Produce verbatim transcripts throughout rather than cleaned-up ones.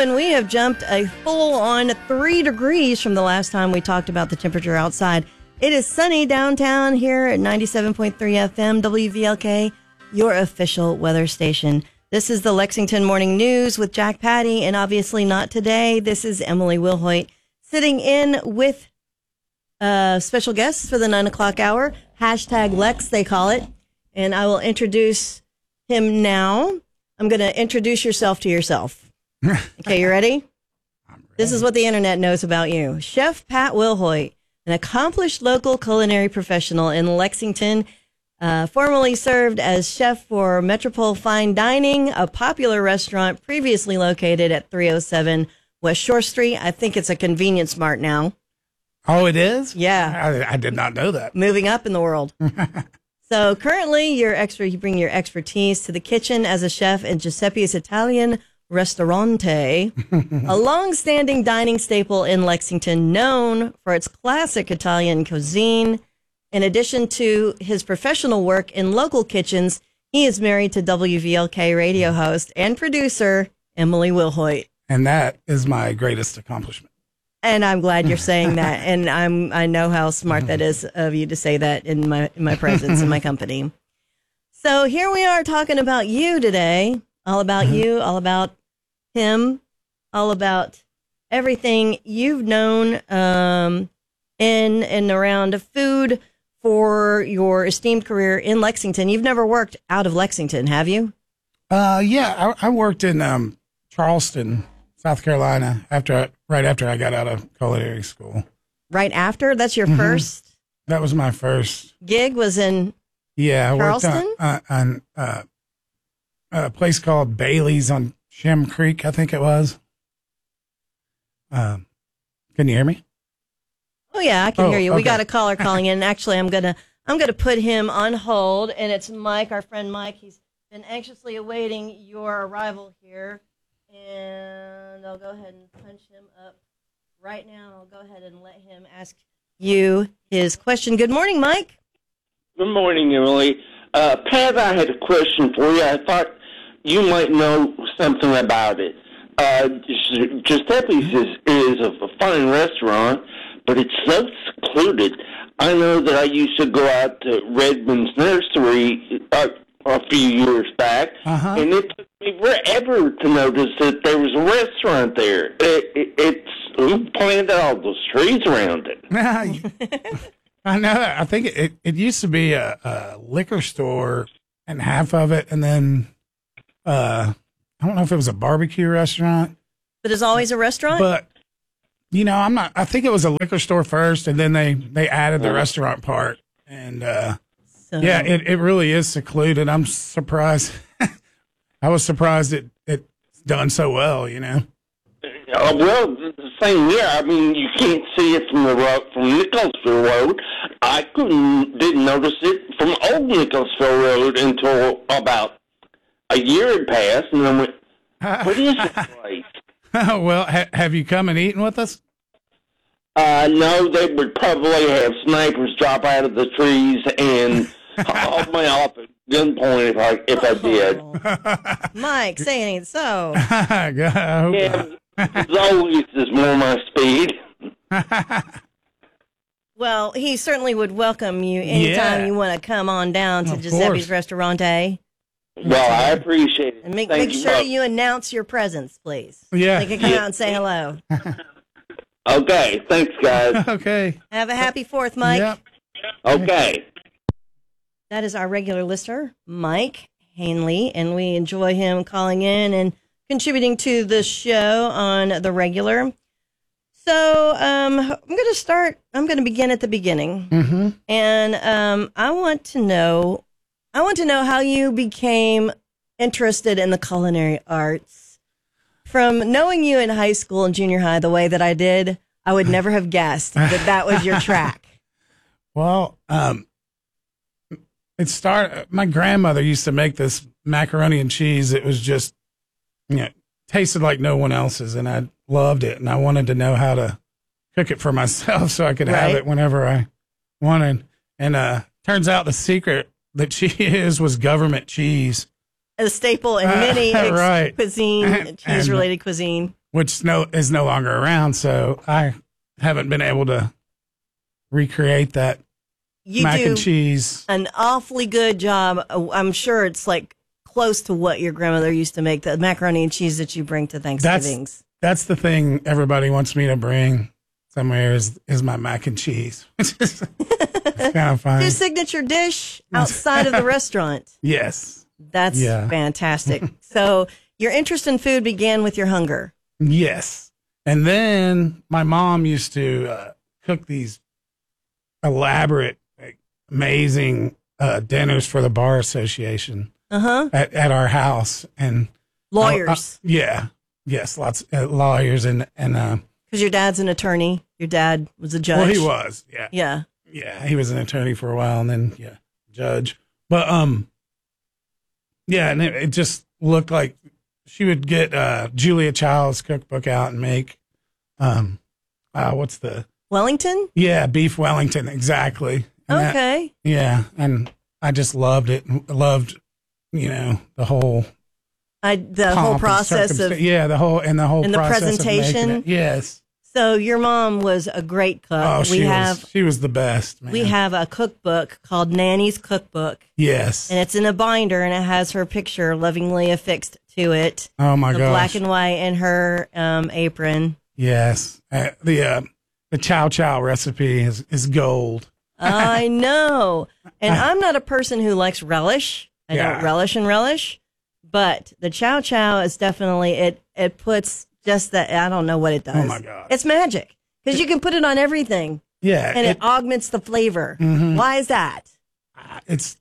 and we have jumped a full on three degrees from the last time we talked about the temperature outside. It is sunny downtown here at ninety-seven point three F M, W V L K, your official weather station. This is the Lexington Morning News with Jack Patty, and obviously not today. This is Emily Wilhoit sitting in with uh, special guests for the nine o'clock hour. Hashtag Lex, they call it. And I will introduce him now. I'm going to introduce yourself to yourself. Okay, you ready? I'm ready? This is what the internet knows about you. Chef Pat Wilhoit, an accomplished local culinary professional in Lexington, uh, formerly served as chef for Metropole Fine Dining, a popular restaurant previously located at three oh seven West Shore Street. I think it's a Convenience Mart now. Oh, it is? Yeah. I, I did not know that. Moving up in the world. So currently, your extra, you bring your expertise to the kitchen as a chef in Giuseppe's Italian Ristorante, a long-standing dining staple in Lexington known for its classic Italian cuisine. In addition to his professional work in local kitchens, he is married to W V L K radio host and producer Emily Wilhoit. And that is my greatest accomplishment. And I'm glad you're saying that. And I'm I know how smart that is of you to say that in my in my presence, in my company. So here we are talking about you today. All about you, all about him, all about everything you've known um, in and around food for your esteemed career in Lexington. You've never worked out of Lexington, have you? Uh, yeah, I, I worked in um, Charleston, South Carolina, after I, right after I got out of culinary school. Right after? That's your mm-hmm. first? That was my first gig. Was in yeah, I Charleston? worked on, uh, on uh, a place called Bailey's on Shem Creek, I think it was. Um, can you hear me? Oh yeah, I can oh, hear you. Okay. We got a caller calling in. Actually, I'm gonna I'm gonna put him on hold, and it's Mike, our friend Mike. He's been anxiously awaiting your arrival here. And I'll go ahead and punch him up right now. I'll go ahead and let him ask you his question. Good morning, Mike. Good morning, Emily. Uh, Pat, I had a question for you. I thought you might know something about it. Uh, Giuseppe's is, is a fine restaurant, but it's so secluded. I know that I used to go out to Redmond's Nursery uh, a few years back, uh-huh. and it took me forever to notice that there was a restaurant there. It, it, it's who planted all those trees around it? I know. I think it, it used to be a, a liquor store, and half of it, and then uh, I don't know if it was a barbecue restaurant. But it's always a restaurant? But, you know, I'm not, I think it was a liquor store first, and then they, they added the restaurant part, and uh So. Yeah, it, it really is secluded. I'm surprised. I was surprised it it's done so well, you know. Uh, well, the same here. I mean, you can't see it from the road, from Nicholsville Road. I couldn't didn't notice it from Old Nicholsville Road until about a year had passed, and I went, "What is this place?" Well, ha- have you come and eaten with us? Uh, no, they would probably have snipers drop out of the trees and hold me off at gunpoint if I if I did. Oh. Mike, say it ain't so. Yeah, always is more my speed. Well, he certainly would welcome you anytime yeah. you want to come on down to of Giuseppe's course. Restaurante. Well, I appreciate it. And make, Thank make you sure both. you announce your presence, please. Yeah. They can come out and say hello. Okay, thanks, guys. Okay. Have a happy fourth, Mike. Yep. Okay. That is our regular listener, Mike Hanley, and we enjoy him calling in and contributing to the show on the regular. So um, I'm going to start, I'm going to begin at the beginning. Mm-hmm. And um, I want to know, I want to know how you became interested in the culinary arts. From knowing you in high school and junior high the way that I did, I would never have guessed that that was your track. Well, um, it started, my grandmother used to make this macaroni and cheese. It was just, you know, tasted like no one else's, and I loved it. And I wanted to know how to cook it for myself so I could Right. have it whenever I wanted. And uh, turns out the secret that she is was government cheese. A staple in many Uh, right. cuisine, cheese-related cuisine. which no is no longer around. So I haven't been able to recreate that You mac do and cheese. an awfully good job. I'm sure it's like close to what your grandmother used to make, the macaroni and cheese that you bring to Thanksgivings. That's the thing everybody wants me to bring somewhere is, is my mac and cheese. Which is it's kind of fun. Your signature dish outside of the restaurant. Yes. That's Yeah. fantastic. So your interest in food began with your hunger. Yes. And then my mom used to uh, cook these elaborate, like, amazing uh, dinners for the bar association Uh-huh. at, at our house. And Lawyers. I- I- yeah. Yes. Lots of uh, lawyers. And, and uh, Because your dad's an attorney. Your dad was a judge. well, he was. Yeah. Yeah. Yeah. He was an attorney for a while and then, yeah, judge. But, um, yeah. And it, it just looked like she would get uh, Julia Child's cookbook out and make, um, uh, what's the, Wellington? yeah, beef Wellington, exactly. And that- Okay. yeah, and I just loved it. Loved, you know, the whole I the pomp whole and process of circumstance. yeah, the whole and the whole and the process of making presentation? it. Yes. So your mom was a great cook. Oh, she we was. have She was the best. Man. we have a cookbook called Nanny's Cookbook, Yes. and it's in a binder, and it has her picture lovingly affixed to it. Oh my the gosh. black and white in her um, apron. Yes. Uh, the uh, the chow chow recipe is is gold. I know. And I'm not a person who likes relish. I Yeah. don't relish and relish. But the chow chow is definitely, it It puts just that, I don't know what it does. Oh, my God. It's magic. Because you can put it on everything. Yeah. And it, it, augments the flavor. Mhm. Why is that? it's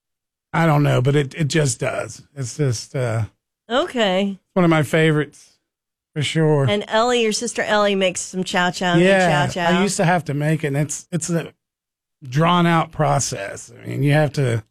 I don't know, but it, it just does. It's just uh, Okay. one of my favorites for sure. And Ellie, your sister Ellie, makes some chow chow. yeah, chow chow. I used to have to make it. And it's it's a drawn out process. I mean, you have to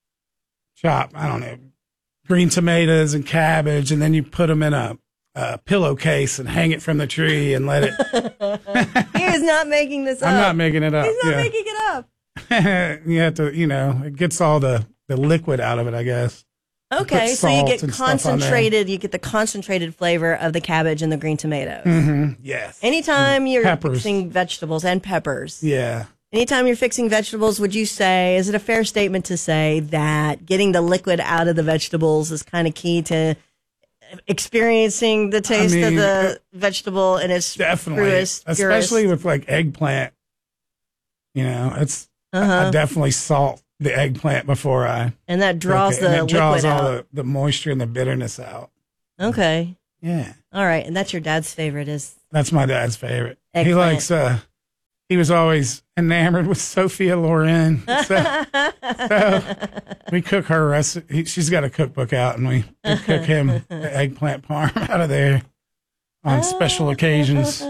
chop, I don't know, green tomatoes and cabbage, and then you put them in a, a pillowcase and hang it from the tree and let it. He is not making this up. I'm not making it up. He's not yeah. making it up. You have to, you know, it gets all the, the liquid out of it, I guess. Okay, put so you salt get and stuff on there. concentrated, you get the concentrated flavor of the cabbage and the green tomatoes. Mm-hmm. Yes. Anytime you're peppers. fixing vegetables and peppers, Yeah. anytime you're fixing vegetables, would you say, is it a fair statement to say that getting the liquid out of the vegetables is kind of key to experiencing the taste mean, of the vegetable in its Definitely. truest, Especially purest? with like eggplant. You know, it's, Uh-huh. I definitely salt the eggplant before I And that draws cook it, and the it draws liquid all out. the, the moisture and the bitterness out. Okay. Yeah. All right. And that's your dad's favorite is That's my dad's favorite. He Eggplant. likes, uh, he was always enamored with Sophia Loren. So, so we cook her recipe. She's got a cookbook out, and we, we cook him the eggplant parm out of there on special occasions.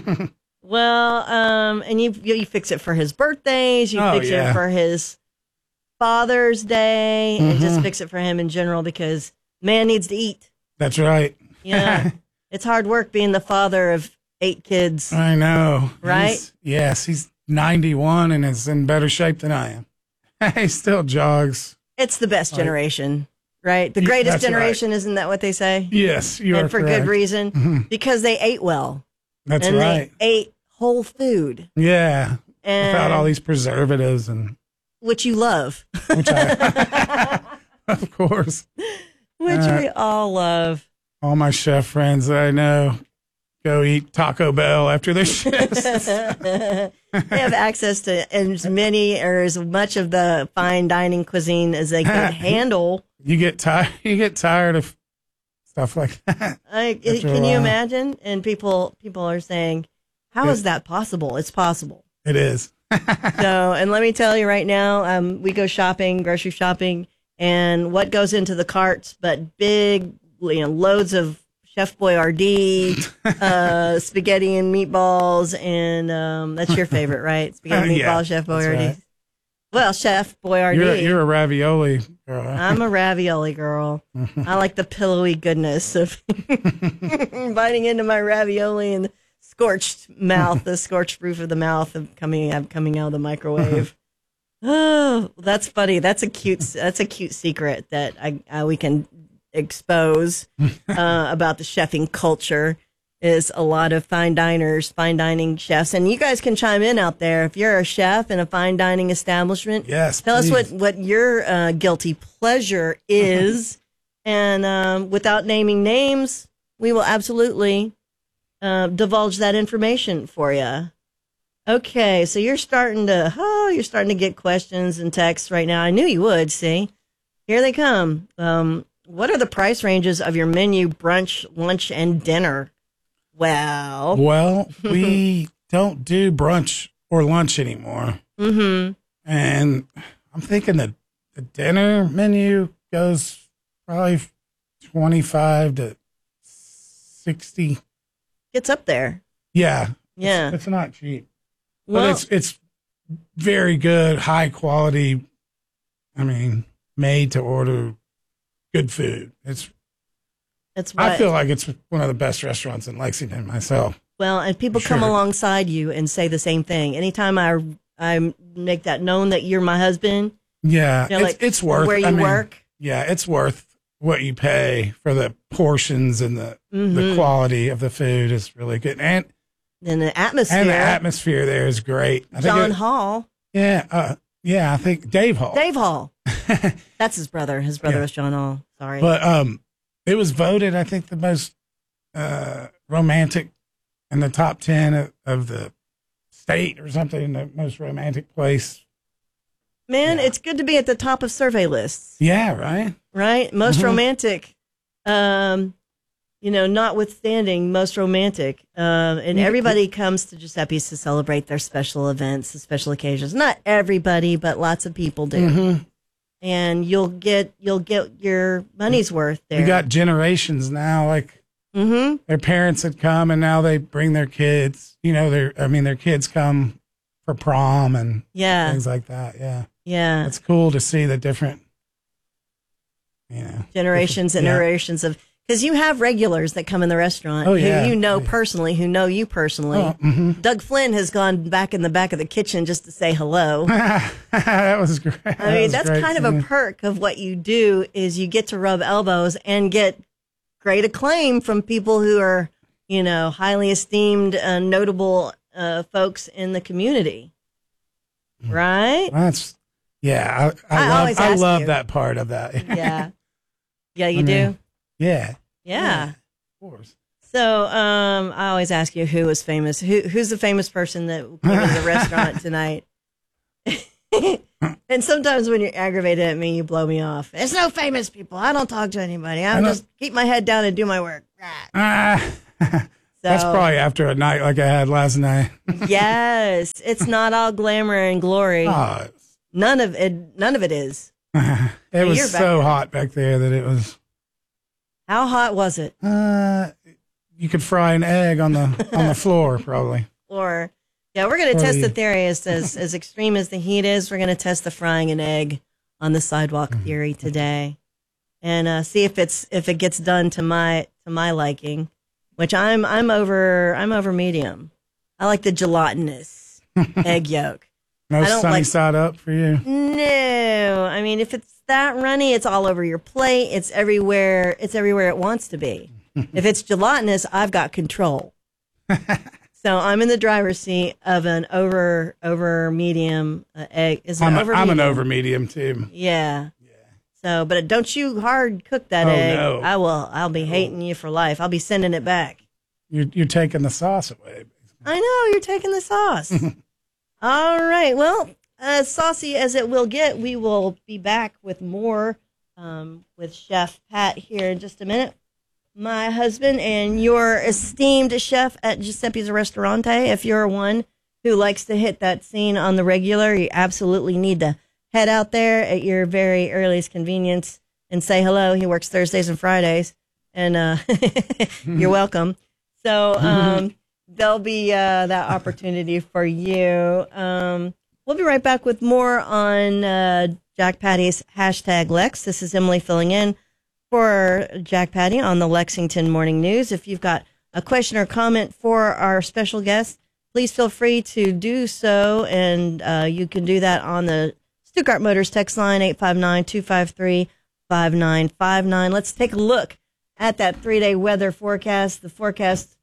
Well, um, and you you fix it for his birthdays, you Oh, fix yeah. it for his Father's Day, and just Mhm. fix it for him in general because man needs to eat. That's right. Yeah, it's hard work being the father of eight kids. I know. Right? He's- yes, he's ninety-one and is in better shape than I am. He still jogs. It's the best generation, right? The Yeah, greatest that's right. generation, isn't that what they say? Yes, you are And for correct. good reason, Mhm. because they ate well That's and right. they ate whole food, Yeah. and Without all these preservatives and which you love, which I, of course, which Uh, we all love. all my chef friends that I know go eat Taco Bell after their shifts. They have access to as many or as much of the fine dining cuisine as they can handle. You get tired. You get tired of stuff like that. I, After a can you while. imagine? And people people are saying, "How is that possible?" It's possible. It is. So, and let me tell you right now, um, we go shopping, grocery shopping, and what goes into the carts? But big, you know, loads of Chef Boyardee, uh, spaghetti and meatballs, and um, that's your favorite, right? Spaghetti and Uh, yeah, meatballs, Chef that's Boyardee. right. Well, Chef Boyardee. You're, you're a ravioli girl. huh? I'm a ravioli girl. I like the pillowy goodness of biting into my ravioli and scorched mouth, the scorched roof of the mouth of coming of coming out of the microwave. Oh, that's funny. That's a cute. That's a cute secret that I uh, we can expose uh, about the chefing culture. is a lot of fine diners, fine dining chefs. And you guys can chime in out there. If you're a chef in a fine dining establishment, Yes, tell please. us what, what your uh, guilty pleasure is. And um, without naming names, we will absolutely uh, divulge that information for you. Okay, so you're starting to, oh, you're starting to get questions and texts right now. I knew you would, see. Here they come. Um, what are the price ranges of your menu, brunch, lunch, and dinner? Well, Well, we don't do brunch or lunch anymore. mm-hmm. And I'm thinking that the dinner menu goes probably twenty-five to sixty. It's up there. Yeah. Yeah. It's, it's not cheap. Well, But it's it's very good, high quality. I mean, made to order good food. It's it's what, I feel like it's one of the best restaurants in Lexington myself. well, and people come Sure. alongside you and say the same thing. Anytime I I make that known that you're my husband, Yeah, you know, it's, like it's worth where you I mean, work. Yeah, it's worth what you pay for the portions and the Mm-hmm. the quality of the food is really good, and And the atmosphere. and the atmosphere there is great. I think John it- Hall, Yeah, uh, yeah, I think Dave Hall. Dave Hall. That's his brother. His brother Yeah. is John Hall. Sorry. But um, it was voted, I think, the most uh, romantic in the top ten of, of the state or something, the most romantic place. Man, yeah. it's good to be at the top of survey lists, Yeah, right. right? Most Mhm. romantic. Um, you know, notwithstanding most romantic. Um, and everybody comes to Giuseppe's to celebrate their special events, the special occasions. Not everybody, but lots of people do. Mm-hmm. And you'll get you'll get your money's worth there. We got generations now, like mm-hmm. their parents had come, and now they bring their kids. You know, their I mean, their kids come for prom and Yeah. things like that. Yeah, Yeah. it's cool to see the different, you know, Generations and yeah. iterations of, because you have regulars that come in the restaurant Oh, yeah. who you know Oh, yeah. personally, who know you personally. Oh, mhm. Doug Flynn has gone back in the back of the kitchen just to say hello. that was great. That I mean, was that's great kind of seeing a you. perk of what you do is you get to rub elbows and get great acclaim from people who are, you know, highly esteemed, uh, notable uh, folks in the community. Right? That's yeah. I, I, I love always I ask love you. that part of that. Yeah. Yeah, you I do? mean, yeah. Yeah. Of course. So um, I always ask you who is famous. Who Who's the famous person that came to the restaurant tonight? And sometimes when you're aggravated at me, you blow me off. There's no famous people. I don't talk to anybody. I I don't- just keep my head down and do my work. Ah, that's So- probably after a night like I had last night. Yes, it's not all glamour and glory. Oh, None of it. None of it is. it you're was back so there. hot back there that it was. How hot was it? Uh, you could fry an egg on the on the floor probably. Or yeah, we're going to Or test the- the theory as as, as extreme as the heat is. We're going to test the frying an egg on the sidewalk Mm-hmm. theory today, and uh, see if it's if it gets done to my to my liking. Which I'm I'm over I'm over medium. I like the gelatinous egg yolk. No I don't sunny like- side up for you. No, I mean if it's that runny, it's all over your plate. It's everywhere. It's everywhere it wants to be. If it's gelatinous, I've got control. So I'm in the driver's seat of an over over medium uh, egg. Is it I'm, a, over? I'm an medium? over medium too. Yeah. So, but don't you hard cook that Oh, egg. no. I will. I'll be hating you for life. I'll be sending it back. You're you're taking the sauce away. I know you're taking the sauce. All right. Well, as saucy as it will get, we will be back with more um, with Chef Pat here in just a minute. My husband and your esteemed chef at Giuseppe's Restaurante. If you're one who likes to hit that scene on the regular, you absolutely need to head out there at your very earliest convenience and say hello. He works Thursdays and Fridays, and uh, you're welcome. So um, there'll be uh, that opportunity for you. Um, we'll be right back with more on uh, Jack Patty's hashtag Lex. This is Emily filling in for Jack Patty on the Lexington Morning News. If you've got a question or comment for our special guest, please feel free to do so, and uh, you can do that on the Stuttgart Motors text line, eight five nine, two five three, five nine five nine. Let's take a look at that three-day weather forecast. The forecast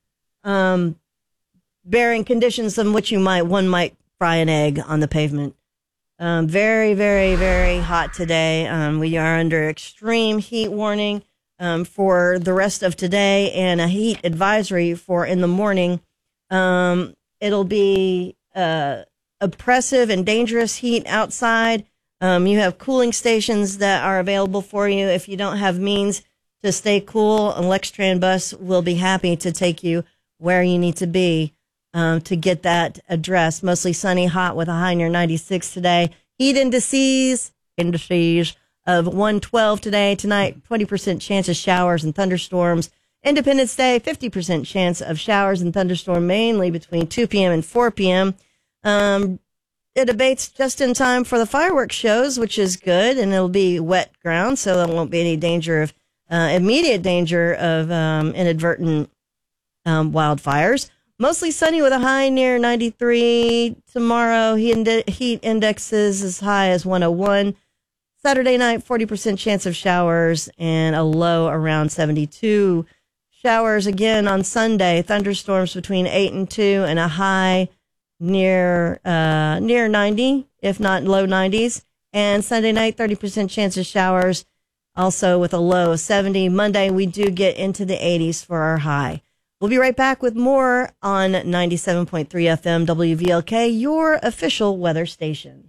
um, bearing conditions in which you might one might fry an egg on the pavement. Um, very, very, very hot today. Um, we are under extreme heat warning um, for the rest of today and a heat advisory for in the morning. Um, it'll be uh, oppressive and dangerous heat outside. Um, you have cooling stations that are available for you. If you don't have means to stay cool, a Lextran bus will be happy to take you where you need to be um, to get that addressed. Mostly sunny, hot with a high near ninety-six today. Heat indices, indices of one twelve today. Tonight, twenty percent chance of showers and thunderstorms. Independence Day, fifty percent chance of showers and thunderstorm, mainly between two p.m. and four p.m. Um, it abates just in time for the fireworks shows, which is good, and it'll be wet ground, so there won't be any danger of uh, immediate danger of um, inadvertent um, wildfires. Mostly sunny with a high near ninety-three. Tomorrow, heat, heat indexes as high as one oh one. Saturday night, forty percent chance of showers and a low around seventy-two. Showers again on Sunday. Thunderstorms between eight and two and a high near uh, near ninety, if not low nineties. And Sunday night, thirty percent chance of showers, also with a low of seventy. Monday, we do get into the eighties for our high. We'll be right back with more on ninety-seven point three F M W V L K, your official weather station.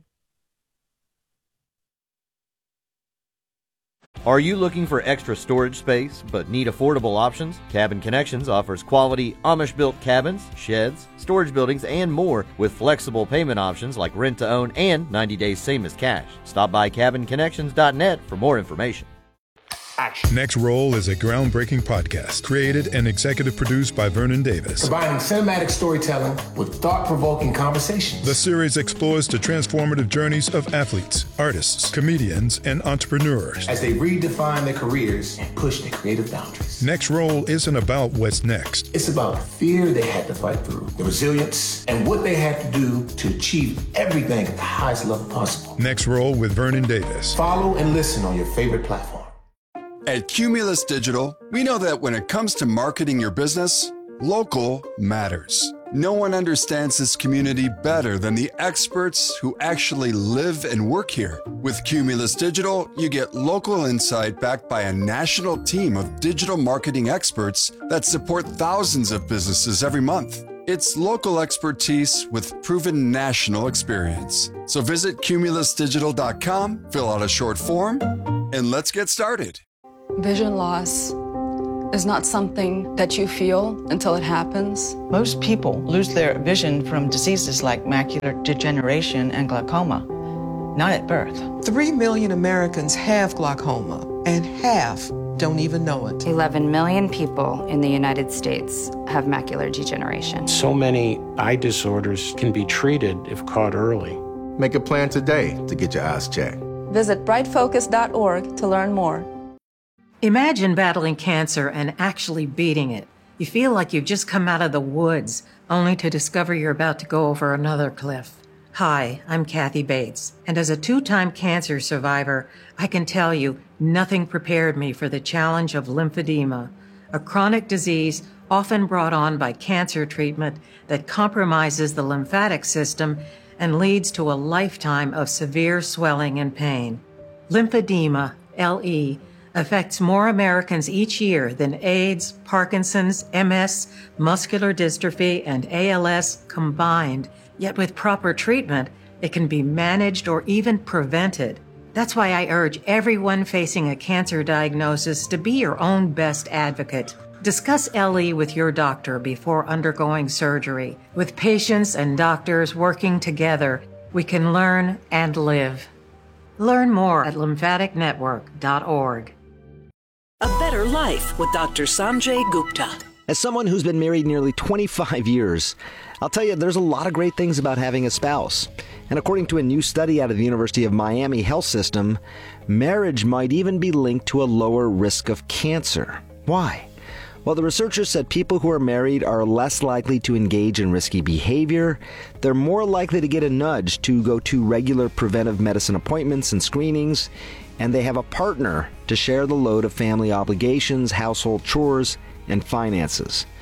Are you looking for extra storage space but need affordable options? Cabin Connections offers quality Amish-built cabins, sheds, storage buildings, and more with flexible payment options like rent-to-own and ninety days same as cash. Stop by cabin connections dot net for more information. Action. Next Roll is a groundbreaking podcast created and executive produced by Vernon Davis. Combining cinematic storytelling with thought-provoking conversations. The series explores the transformative journeys of athletes, artists, comedians, and entrepreneurs as they redefine their careers and push their creative boundaries. Next Roll isn't about what's next. It's about the fear they had to fight through, the resilience, and what they had to do to achieve everything at the highest level possible. Next Roll with Vernon Davis. Follow and listen on your favorite platform. At Cumulus Digital, we know that when it comes to marketing your business, local matters. No one understands this community better than the experts who actually live and work here. With Cumulus Digital, you get local insight backed by a national team of digital marketing experts that support thousands of businesses every month. It's local expertise with proven national experience. So visit cumulus digital dot com, fill out a short form, and let's get started. Vision loss is not something that you feel until it happens. Most people lose their vision from diseases like macular degeneration and glaucoma, not at birth. Three million Americans have glaucoma, and half don't even know it. eleven million people in the United States have macular degeneration. So many eye disorders can be treated if caught early. Make a plan today to get your eyes checked. Visit bright focus dot org to learn more. Imagine battling cancer and actually beating it. You feel like you've just come out of the woods, only to discover you're about to go over another cliff. Hi, I'm Kathy Bates, and as a two-time cancer survivor, I can tell you nothing prepared me for the challenge of lymphedema, a chronic disease often brought on by cancer treatment that compromises the lymphatic system and leads to a lifetime of severe swelling and pain. Lymphedema, L E, affects more Americans each year than AIDS, Parkinson's, M S, muscular dystrophy, and A L S combined. Yet with proper treatment, it can be managed or even prevented. That's why I urge everyone facing a cancer diagnosis to be your own best advocate. Discuss L E with your doctor before undergoing surgery. With patients and doctors working together, we can learn and live. Learn more at lymphatic network dot org. A better life with Doctor Sanjay Gupta. As someone who's been married nearly twenty-five years, I'll tell you there's a lot of great things about having a spouse. And according to a new study out of the University of Miami Health System, marriage might even be linked to a lower risk of cancer. Why? Well, the researchers said people who are married are less likely to engage in risky behavior, they're more likely to get a nudge to go to regular preventive medicine appointments and screenings, and they have a partner to share the load of family obligations, household chores, and finances.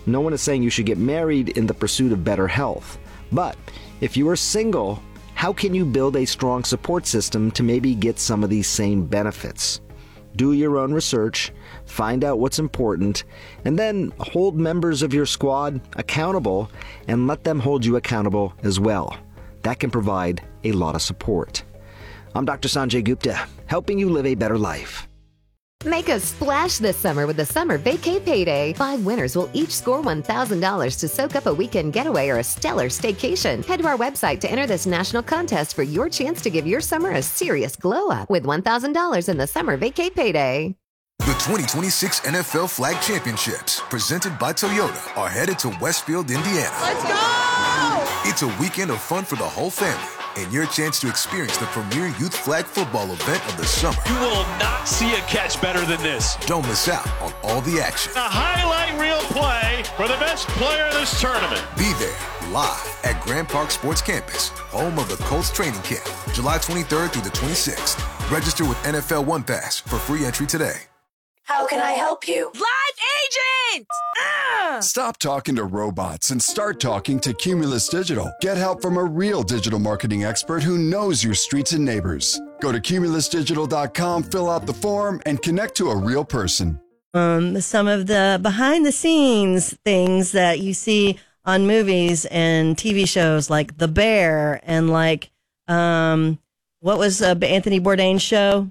No one is saying you should get married in the pursuit of better health. But if you are single, how can you build a strong support system to maybe get some of these same benefits? Do your own research, find out what's important, and then hold members of your squad accountable and let them hold you accountable as well. That can provide a lot of support. I'm Doctor Sanjay Gupta, helping you live a better life. Make a splash this summer with the Summer Vacay Payday. Five winners will each score one thousand dollars to soak up a weekend getaway or a stellar staycation. Head to our website to enter this national contest for your chance to give your summer a serious glow-up with one thousand dollars in the Summer Vacay Payday. The twenty twenty-six N F L Flag Championships, presented by Toyota, are headed to Westfield, Indiana. Let's go! It's a weekend of fun for the whole family, and your chance to experience the premier youth flag football event of the summer. You will not see a catch better than this. Don't miss out on all the action. A highlight reel play for the best player in this tournament. Be there, live at Grand Park Sports Campus, home of the Colts training camp, July twenty-third through the twenty-sixth. Register with N F L One Pass for free entry today. How can I help you? Live agent! Ah! Stop talking to robots and start talking to Cumulus Digital. Get help from a real digital marketing expert who knows your streets and neighbors. Go to cumulus digital dot com, fill out the form, and connect to a real person. Um, some of the behind the scenes things that you see on movies and T V shows like The Bear and like, um, what was uh, Anthony Bourdain's show?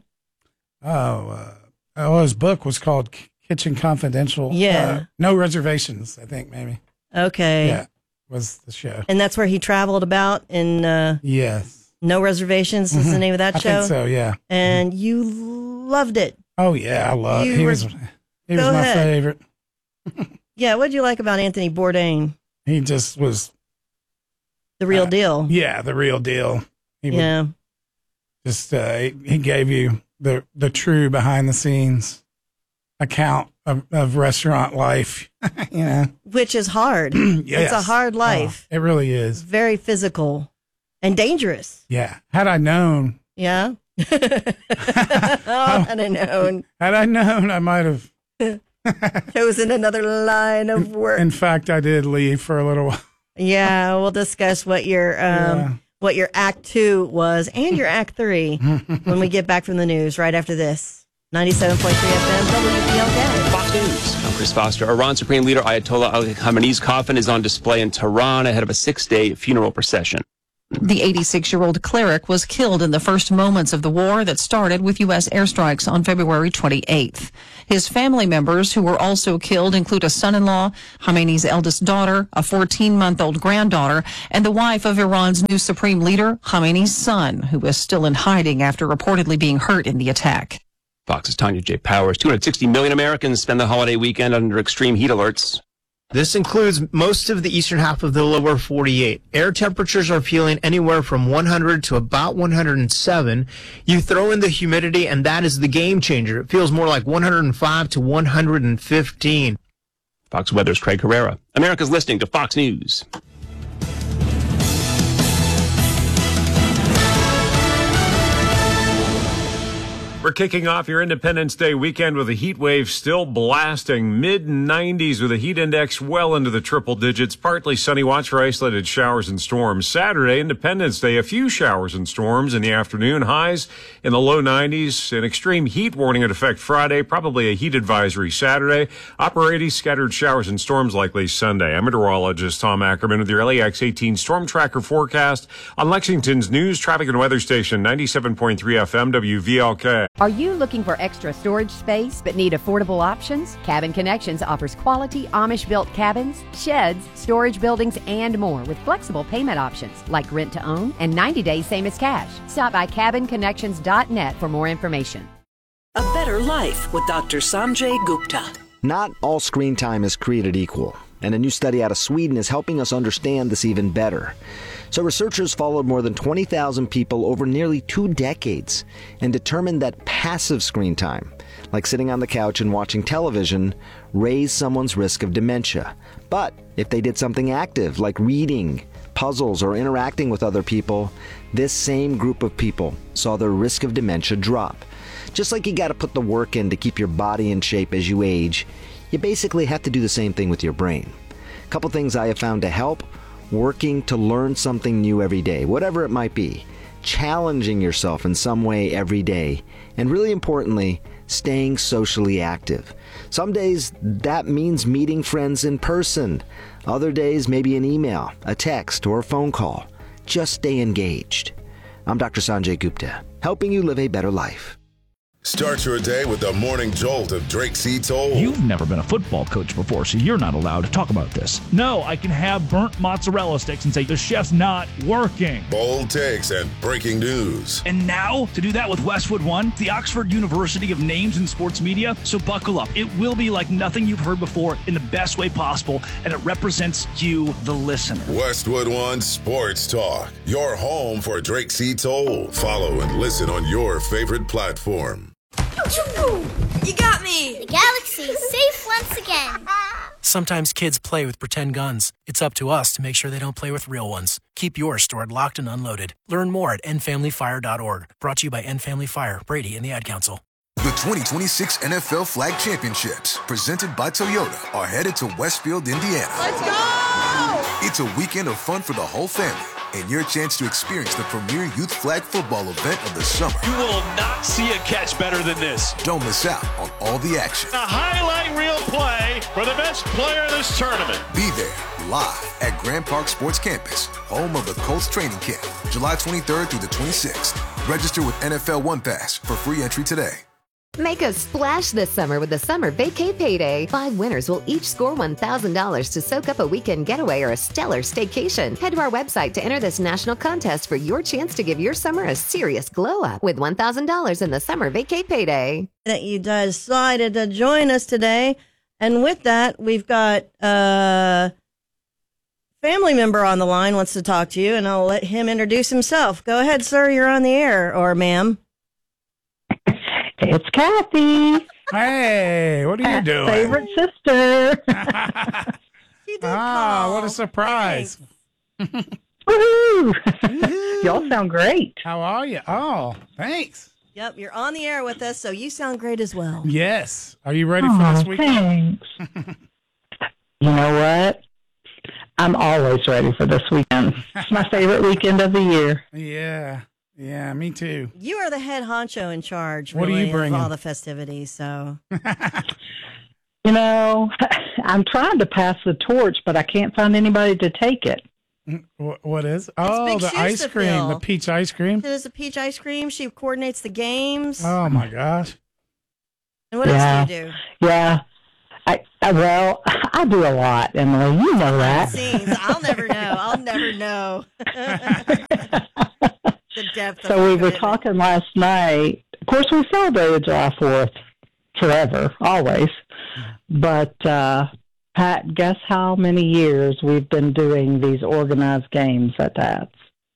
Oh, uh, oh, his book was called Kitchen Confidential. Yeah. Uh, No Reservations, I think, maybe. Okay. Yeah, was the show. And that's where he traveled about in uh, Yes. No Reservations is Mhm. the name of that I show? think so, yeah. And you loved it. Oh, yeah, I love You He were- was, he was Go my ahead. favorite. Yeah, what did you like about Anthony Bourdain? He just was. The real uh, deal. Yeah, the real deal. He would Yeah. Just, uh, he, he gave you the, the true behind the scenes account of, of restaurant life, you know. Which is hard. Yes. It's a hard life. Oh, it really is. Very physical and dangerous. Yeah. Had I known, Yeah. oh, had I known. had I known, I might have. Chosen another line of work. In fact, I did leave for a little while. Yeah, we'll discuss what your um, Yeah. what your act two was and your act three when we get back from the news right after this. ninety-seven point three F M W B L K. Fox News. I'm Chris Foster. Iran Supreme Leader Ayatollah Ali Khamenei's coffin is on display in Tehran ahead of a six-day funeral procession. The eighty-six-year-old cleric was killed in the first moments of the war that started with U S airstrikes on February twenty-eighth. His family members who were also killed include a son-in-law, Khamenei's eldest daughter, a fourteen-month-old granddaughter, and the wife of Iran's new supreme leader, Khamenei's son, who is still in hiding after reportedly being hurt in the attack. Fox's Tanya J. Powers. two hundred sixty million Americans spend the holiday weekend under extreme heat alerts. This includes most of the eastern half of the lower forty-eight. Air temperatures are feeling anywhere from one hundred to about one hundred seven. You throw in the humidity, and that is the game changer. It feels more like one hundred five to one hundred fifteen. Fox Weather's Craig Herrera. America's listening to Fox News. We're kicking off your Independence Day weekend with a heat wave still blasting mid nineties with a heat index well into the triple digits. Partly sunny, watch for isolated showers and storms. Saturday, Independence Day, a few showers and storms in the afternoon. Highs in the low nineties. An extreme heat warning in effect Friday. Probably a heat advisory Saturday. Upper eighties, scattered showers and storms likely Sunday. I'm meteorologist Tom Ackerman with your L E X eighteen Storm Tracker forecast on Lexington's news, traffic, and weather station ninety-seven point three F M W V L K. Are you looking for extra storage space but need affordable options? Cabin Connections offers quality Amish-built cabins, sheds, storage buildings, and more with flexible payment options like rent to own and ninety days same as cash. Stop by cabin connections dot net for more information. A better life with Doctor Sanjay Gupta. Not all screen time is created equal, and a new study out of Sweden is helping us understand this even better. So researchers followed more than twenty thousand people over nearly two decades and determined that passive screen time, like sitting on the couch and watching television, raised someone's risk of dementia. But if they did something active, like reading, puzzles, or interacting with other people, this same group of people saw their risk of dementia drop. Just like you got to put the work in to keep your body in shape as you age, You basically have to do the same thing with your brain. A couple things I have found to help: working to learn something new every day, whatever it might be, challenging yourself in some way every day, and really importantly, staying socially active. Some days that means meeting friends in person. Other days, maybe an email, a text, or a phone call. Just stay engaged. I'm Doctor Sanjay Gupta, helping you live a better life. Start your day with the morning jolt of Drake Seats Old. You've never been a football coach before, so you're not allowed to talk about this. No, I can have burnt mozzarella sticks and say the chef's not working. Bold takes and breaking news. And now, to do that with Westwood One, the Oxford University of Names in Sports Media. So buckle up. It will be like nothing you've heard before in the best way possible, and it represents you, the listener. Westwood One Sports Talk, your home for Drake Seats Old. Follow and listen on your favorite platform. You got me! The galaxy is safe once again. Sometimes kids play with pretend guns. It's up to us to make sure they don't play with real ones. Keep yours stored locked and unloaded. Learn more at end family fire dot org. Brought to you by End Family Fire, Brady, and the Ad Council. The twenty twenty-six N F L Flag Championships, presented by Toyota, are headed to Westfield, Indiana. Let's go! It's a weekend of fun for the whole family, and your chance to experience the premier youth flag football event of the summer. You will not see a catch better than this. Don't miss out on all the action. A highlight reel play for the best player in this tournament. Be there, live at Grand Park Sports Campus, home of the Colts training camp, July twenty-third through the twenty-sixth. Register with N F L One Pass for free entry today. Make a splash this summer with the Summer Vacay Payday. Five winners will each score one thousand dollars to soak up a weekend getaway or a stellar staycation. Head to our website to enter this national contest for your chance to give your summer a serious glow up with one thousand dollars in the Summer Vacay Payday. That you decided to join us today. And with that, we've got a family member on the line wants to talk to you, and I'll let him introduce himself. Go ahead, sir. You're on the air, or ma'am. It's Kathy. Hey, what are you doing? Favorite sister. Ah, what a surprise. Woohoo! Y'all sound great. How are you? Oh, thanks. Yep, you're on the air with us, so you sound great as well. Yes. Are you ready for this weekend? Thanks. You know what? I'm always ready for this weekend. It's my favorite weekend of the year. Yeah. Yeah, me too. You are the head honcho in charge, What really, are you bringing? of all the festivities, so. You know, I'm trying to pass the torch, but I can't find anybody to take it. What is? Oh, big the shoes ice to cream, fill. the peach ice cream. There's a peach ice cream. She coordinates the games. Oh my gosh. And what yeah. else do you do? Yeah. I, I well, I do a lot, Emily. You know that. Scenes. I'll never know. I'll never know. The depth So of we were commitment. talking last night. Of course, we celebrated July fourth forever, always. But, uh, Pat, guess how many years we've been doing these organized games at Tats?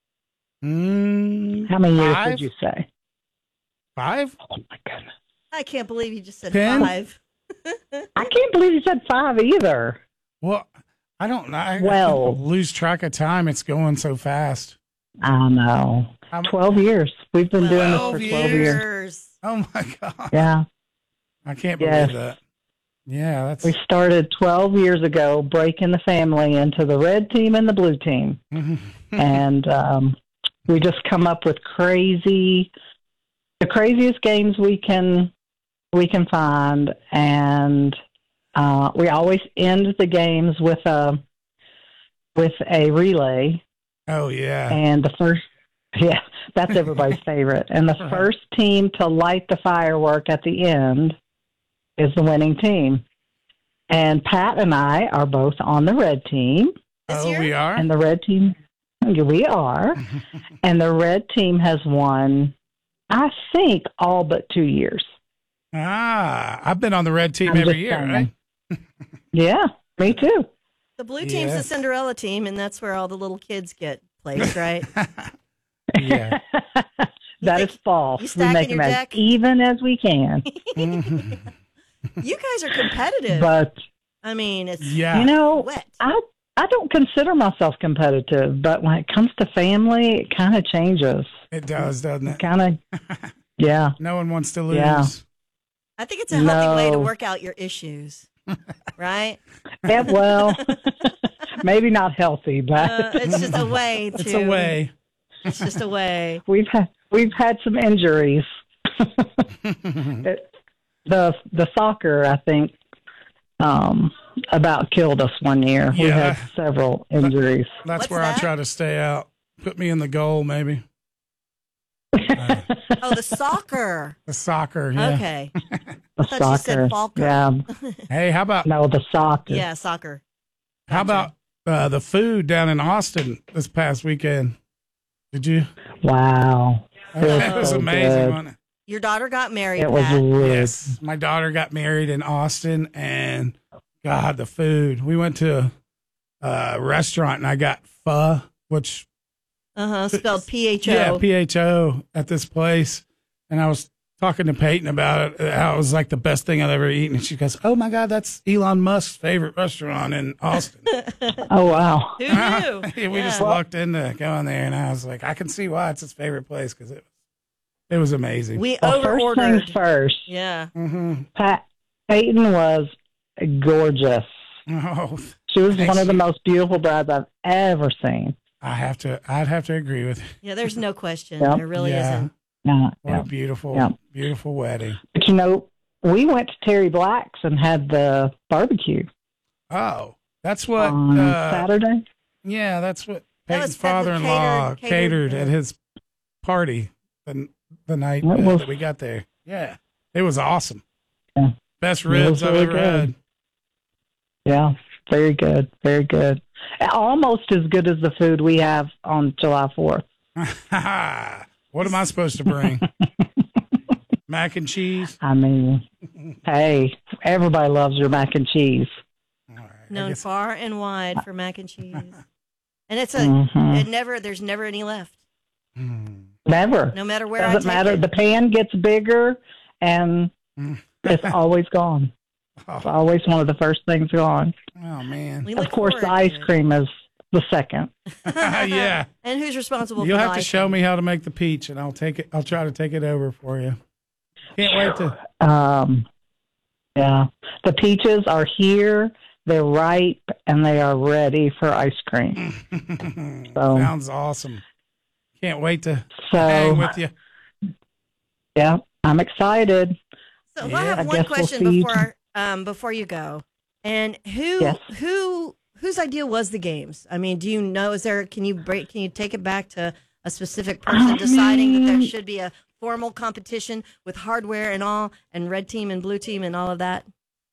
Mm, How many years five? would you say? Five? Oh, my goodness. I can't believe you just said Ten? five. I can't believe you said five either. Well, I don't know. I, Well- I lose track of time. It's going so fast. I know. twelve years. We've been doing this for twelve years. years. Oh my God. Yeah. I can't believe Yes. that. Yeah, that's. We started twelve years ago, breaking the family into the red team and the blue team. and um, we just come up with crazy, the craziest games we can we can find, and uh, we always end the games with a with a relay. Oh yeah. And the first, yeah, that's everybody's favorite. And the first team to light the firework at the end is the winning team. And Pat and I are both on the red team. Oh, we are? And the red team, we are. And the red team has won, I think, all but two years. Ah, I've been on the red team I'm every just year, saying. right? Yeah, me too. The blue team's the Yes. Cinderella team, and that's where all the little kids get placed, right? Yeah. That is false. you We stacking make your them as deck? even as we can. You guys are competitive. But I mean, it's Yeah. you know, wet. I I don't consider myself competitive, but when it comes to family, it kind of changes. It does, doesn't it? Kind of, yeah. No one wants to lose. Yeah. I think it's a healthy way to No. work out your issues. right? Yeah, well, maybe not healthy, but uh, it's just a way to. It's a way. It's just a way. We've had we've had some injuries. it, the the soccer, I think, um, about killed us one year. Yeah. We had several injuries. That's What's where that? I try to stay out. Put me in the goal, maybe. Oh, the soccer. The soccer, yeah. Okay. The I thought you said Falker. Yeah. Hey, how about No, the soccer. Yeah, soccer. how about uh, the food down in Austin this past weekend? Did you? Wow. It was, It was so amazing, good. wasn't it? Your daughter got married. It was Pat. really Yes, my daughter got married in Austin, and God, the food. We went to a uh, restaurant, and I got pho, which Uh-huh, spelled P H O. yeah, P H O at this place, and I was talking to Peyton about it. How it was like the best thing I've ever eaten, and she goes, "Oh my God, that's Elon Musk's favorite restaurant in Austin." Oh, wow. Who knew? we Yeah. just lucked into going there, and I was like, I can see why it's his favorite place because it was it was amazing. We Well, first over-ordered. things first. Yeah. Mm-hmm. Pat Peyton was gorgeous. Oh, She was thanks. one of the most beautiful brides I've ever seen. I have to. I'd have to agree with you. Yeah, there's no question. Yep. There really Yeah. isn't. Yeah, What yeah. a beautiful, Yeah. beautiful wedding. But you know, we went to Terry Black's and had the barbecue Oh, that's what. on Uh, Saturday. yeah, that's what That Peyton's was Peyton father-in-law catered- catered, catered, at yeah. his party the, the night That uh, was- that we got there. Yeah, it was awesome. Yeah. Best It was ribs I've really ever good. Yeah, very good, very good. Almost as good as the food we have on July fourth. had. What am I supposed to bring? Mac and cheese. I mean, hey, everybody loves your mac and cheese. All right. I Known guess- far and wide for mac and cheese. And it's a, Mhm. it never, there's never any left. Mm. Never. No matter where I Doesn't take matter. it. The pan gets bigger, and Mm. it's always gone. It's always one of the first things gone. Oh man. We Of look course, the forward ice to it. cream is the second. Yeah. And who's responsible You'll for have the to ice show cream? me how to make the peach, and I'll take it. I'll try to take it over for you. Can't wait to. Um, yeah, the peaches are here. They're ripe, and they are ready for ice cream. So- Sounds awesome. Can't wait to So, hang with you. yeah, I'm excited. So Yeah. I have I one guess we'll question see you before um, before you go. And who Yes. who whose idea was the games? I mean, do you know? Is there? Can you break? Can you take it back to a specific person I deciding that there mean- should be a formal competition with hardware and all, and red team and blue team and all of that?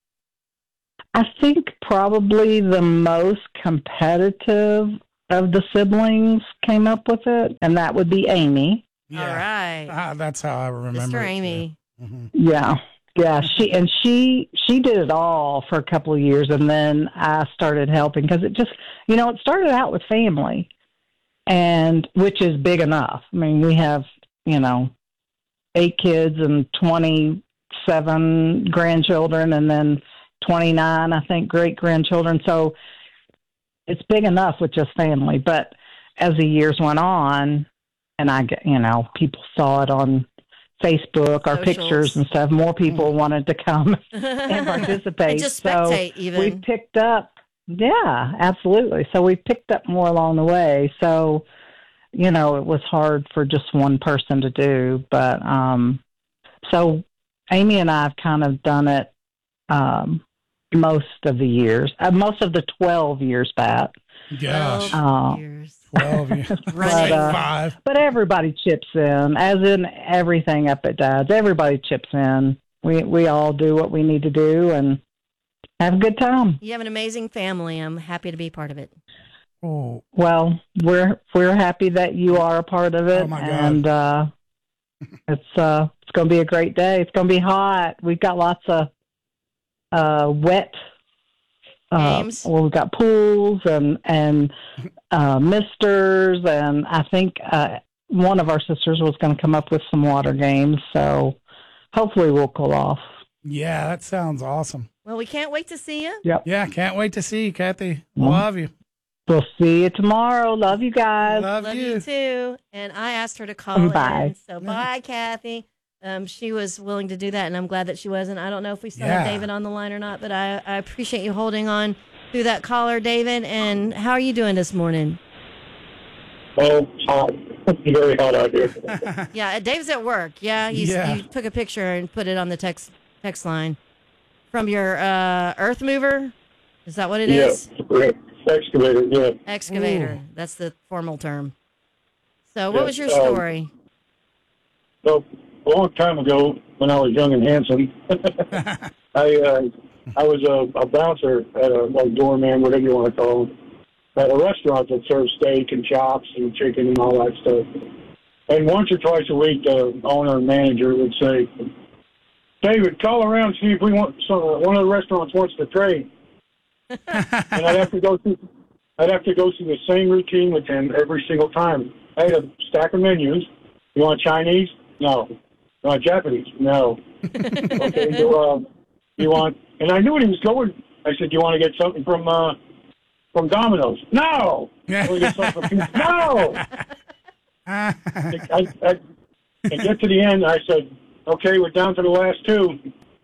I think probably the most competitive of the siblings came up with it, and that would be Amy. Yeah. All right, Ah, that's how I remember. Sister it, too. Amy. Mhm. Yeah. Yeah, she and she she did it all for a couple of years, and then I started helping because it just, you know, it started out with family, and which is big enough. I mean, we have, you know, eight kids and twenty-seven grandchildren, and then twenty-nine, I think, great grandchildren. So it's big enough with just family. But as the years went on, and I get, you know, people saw it on Facebook, our Socials. pictures and stuff, more people wanted to come and participate. And just So spectate even. we picked up, yeah, absolutely. So we picked up more along the way. So, you know, it was hard for just one person to do. But um, so Amy and I have kind of done it um, most of the years, uh, most of the twelve years back. Gosh, Uh, years. twelve years. But, uh, Five. But everybody chips in, as in everything up at Dad's. Everybody chips in. We we all do what we need to do and have a good time. You have an amazing family. I'm happy to be part of it. Oh, Well, we're we're happy that you are a part of it, Oh, my God. and uh, it's uh it's going to be a great day. It's going to be hot. We've got lots of uh, wet. Uh, Games. well, we've got pools and and uh, misters, and I think uh, one of our sisters was going to come up with some water games. So hopefully we'll cool off. yeah, that sounds awesome. Well, we can't wait to see you. Yep. Yeah, can't wait to see you, Kathy. Mhm. Love you. We'll see you tomorrow. Love you guys. Love, Love you. you too. And I asked her to call Bye. in. So bye, Kathy. um, she was willing to do that, and I'm glad that she wasn't. I don't know if we still Yeah. have David on the line or not, but I, I appreciate you holding on through that caller, David. And how are you doing this morning? Oh, hot. Very hot out here. Yeah, Dave's at work. Yeah, you, Yeah. you took a picture and put it on the text text line from your uh, earth mover. Is that what it yeah, is? right. Excavator, yeah. Excavator. Ooh. That's the formal term. So, what Yeah, was your um, story? So, a long time ago, when I was young and handsome, I uh, I was a, a bouncer at a like doorman, whatever you want to call it, at a restaurant that serves steak and chops and chicken and all that stuff. And once or twice a week, the owner and manager would say, "David, call around and see if we want so one of the restaurants wants to trade." And I'd have to go through, I'd have to go through the same routine with him every single time. I had a stack of menus. You want Chinese? No. You want Japanese? No. Okay. So, uh, you want? And I knew what he was going. I said, "Do you want to get something from uh, from Domino's?" No. You want to get something from Pizza? No. I, I, I, I get to the end. I said, "Okay, we're down to the last two."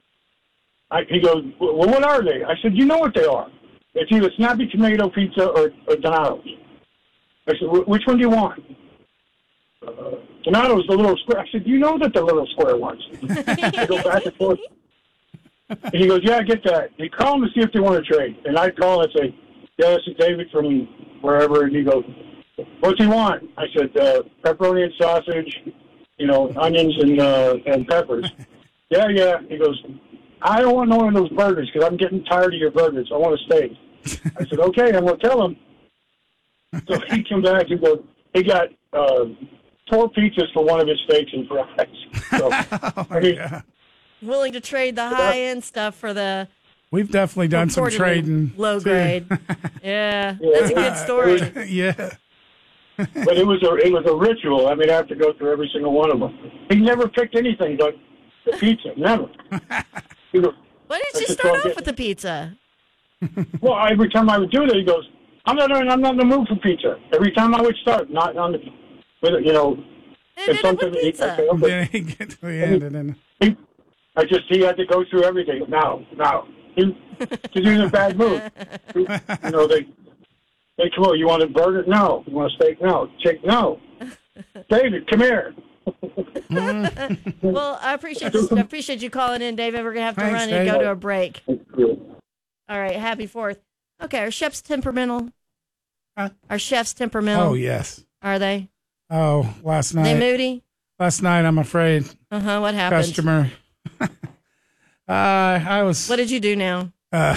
I, he goes, "Well, what are they?" I said, "You know what they are. It's either Snappy Tomato Pizza or, or Donato's." I said, "Which one do you want?" Uh, Donato's, the little square. I said, "You know that the little square ones." I go back and forth. And he goes, "Yeah, I get that." He call them to see if they want to trade. And I call and say, "Yeah, this is David from wherever." And he goes, "What's he want?" I said, uh, "Pepperoni and sausage, you know, onions and uh, and peppers." "Yeah, yeah." He goes, "I don't want none of those burgers because I'm getting tired of your burgers. I want a steak." I said, "Okay, I'm going to tell him." So he came back and goes, he got uh, four pizzas for one of his steaks and fries. So, oh I mean, Willing to trade the high end stuff for the We've definitely done some reportedly trading. low too. grade. Yeah, that's a good story. Yeah. But it was a it was a ritual. I mean, I have to go through every single one of them. He never picked anything but the pizza. Never. He goes, Why I did you said, start "Go off get-" with the pizza? Well, every time I would do that, he goes, "I'm not I'm not in the mood for pizza." Every time I would start, not on the, with it, you know, if something. He, I say, okay. Then he get to the end and then He, I just he had to go through everything. No, no, he, he's in a bad mood. You know, they they come over. You want a burger? No. You want a steak? No. Chick? No. David, come here. Well, I appreciate this, I appreciate you calling in, David. We're gonna have to Thanks, run and Dave. go to a break. All right, happy Fourth. Okay, are chefs temperamental? Are chefs temperamental? Oh, yes. Are they? Oh, last night. They moody? Last night, I'm afraid. Uh huh. What happened? Customer. uh, I was. What did you do now? Uh,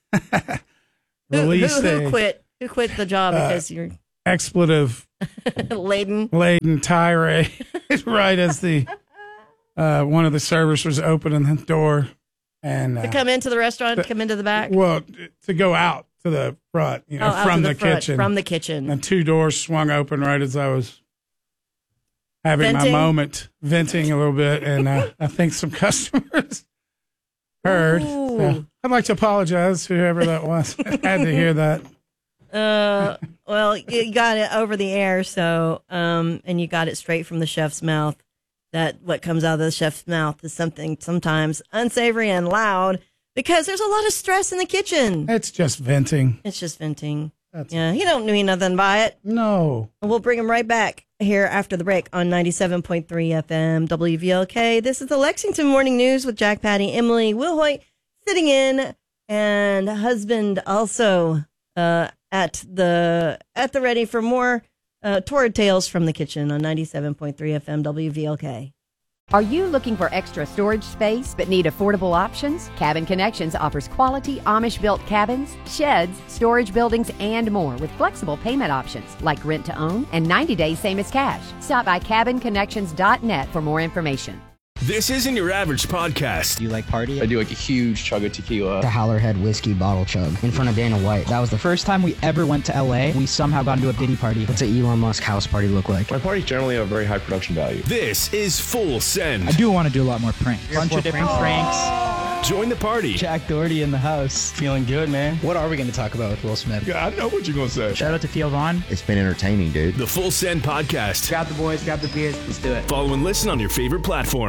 Who, released who, who a quit? Who quit the job uh, because you're expletive laden? laden tirade right as the uh, one of the servers was opening the door and uh, To come into the restaurant, come into the back? well to go out to the front, you know, Oh, out from to the, the front, kitchen, from the kitchen. and two doors swung open right as I was having Venting? my moment, venting a little bit, and uh, I think some customers heard. Ooh. So I'd like to apologize to whoever that was. I had to hear that. Uh, well, you got it over the air, so um, and you got it straight from the chef's mouth. That what comes out of the chef's mouth is something sometimes unsavory and loud because there's a lot of stress in the kitchen. It's just venting. It's just venting. Yeah, he don't mean nothing by it. No. We'll bring him right back here after the break on ninety-seven point three F M W V L K. This is the Lexington Morning News with Jack, Patty, Emily, Will Hoyt sitting in, and husband also uh, at the at the ready for more uh, torrid tales from the kitchen on ninety-seven point three F M W V L K. Are you looking for extra storage space but need affordable options? Cabin Connections offers quality Amish-built cabins, sheds, storage buildings, and more with flexible payment options like rent to own and ninety days same as cash. Stop by cabin connections dot net for more information. This isn't your average podcast. Do you like party? I do like a huge chug of tequila. The Howlerhead whiskey bottle chug in front of Dana White. That was the first time we ever went to L A. We somehow got into a Diddy party. What's an Elon Musk house party look like? My parties generally have very high production value. This is Full Send. I do want to do a lot more pranks. A bunch of different pranks. pranks. Join the party. Jack Doherty in the house. Feeling good, man. What are we going to talk about with Will Smith? Yeah, I know what you're going to say. Shout out to Theo Vaughn. It's been entertaining, dude. The Full Send podcast. Grab the boys, grab the beers. Let's do it. Follow and listen on your favorite platform.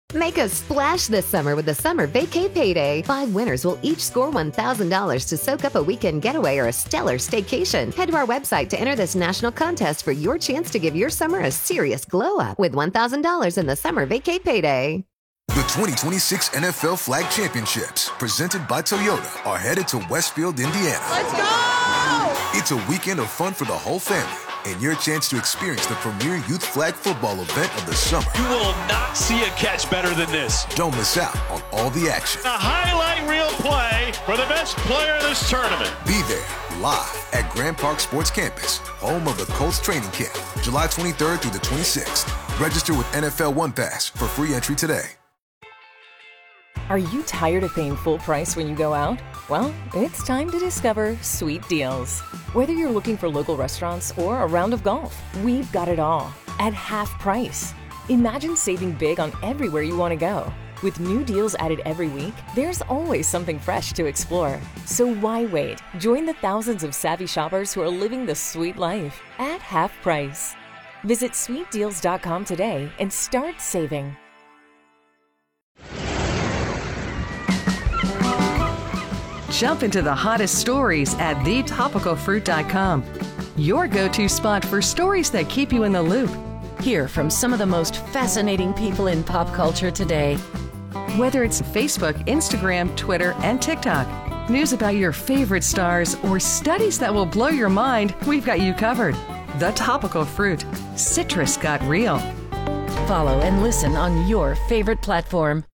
Make a splash this summer with the Summer Vacay Payday. Five winners will each score one thousand dollars to soak up a weekend getaway or a stellar staycation. Head to our website to enter this national contest for your chance to give your summer a serious glow up with one thousand dollars in the Summer Vacay Payday. The twenty twenty-six N F L Flag Championships, presented by Toyota, are headed to Westfield, Indiana. Let's go! It's a weekend of fun for the whole family and your chance to experience the premier youth flag football event of the summer. You will not see a catch better than this. Don't miss out on all the action. A highlight reel play for the best player in this tournament. Be there live at Grand Park Sports Campus, home of the Colts training camp, July twenty-third through the twenty-sixth. Register with N F L One Pass for free entry today. Are you tired of paying full price when you go out? Well, it's time to discover Sweet Deals. Whether you're looking for local restaurants or a round of golf, we've got it all at half price. Imagine saving big on everywhere you want to go. With new deals added every week, there's always something fresh to explore. So why wait? Join the thousands of savvy shoppers who are living the sweet life at half price. Visit sweet deals dot com today and start saving. Jump into the hottest stories at the topical fruit dot com. Your go-to spot for stories that keep you in the loop. Hear from some of the most fascinating people in pop culture today. Whether it's Facebook, Instagram, Twitter, and TikTok, news about your favorite stars, or studies that will blow your mind, we've got you covered. The Topical Fruit. Citrus got real. Follow and listen on your favorite platform.